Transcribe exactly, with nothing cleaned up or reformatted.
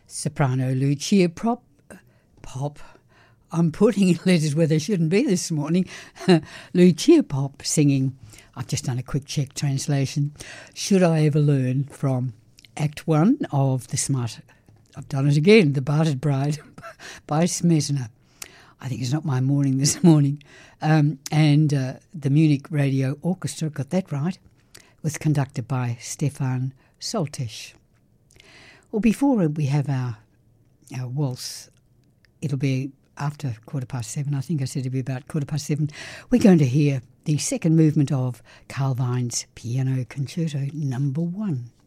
soprano Lucia Prop, Pop. I'm putting letters where they shouldn't be this morning. Lucia Pop singing. I've just done a quick check translation. Should I Ever Learn, from Act One of The Smart. I've done it again. The Bartered Bride by Smetana. I think it's not my morning this morning. Um, and uh, the Munich Radio Orchestra, got that right, was conducted by Stefan Soltisch. Well, before we have our, our waltz, it'll be after quarter past seven. I think I said it'll be about quarter past seven. We're going to hear the second movement of Carl Wine's Piano Concerto Number One.